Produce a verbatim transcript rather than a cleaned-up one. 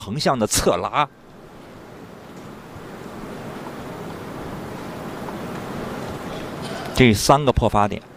横向的侧拉。这三个破发点。